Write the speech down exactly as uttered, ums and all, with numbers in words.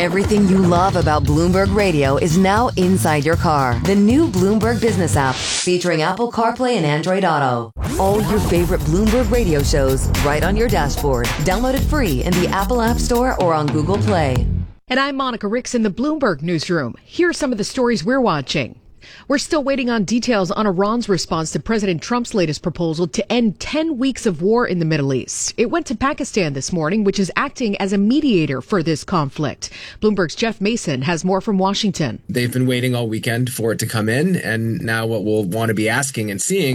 Everything you love about Bloomberg Radio is now inside your car. The new Bloomberg Business app featuring Apple CarPlay and Android Auto. All your favorite Bloomberg Radio shows right on your dashboard. Download it free in the Apple App Store or on Google Play. And I'm Monica Ricks in the Bloomberg Newsroom. Here are some of the stories we're watching. We're still waiting on details on Iran's response to President Trump's latest proposal to end ten weeks of war in the Middle East. It went to Pakistan this morning, which is acting as a mediator for this conflict. Bloomberg's Jeff Mason has more from Washington. They've been waiting all weekend for it to come in, and now what we'll want to be asking and seeing